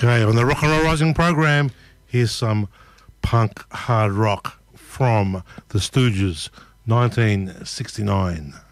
Okay, on the Rock and Roll Rising program, here's some punk hard rock from the Stooges, 1969.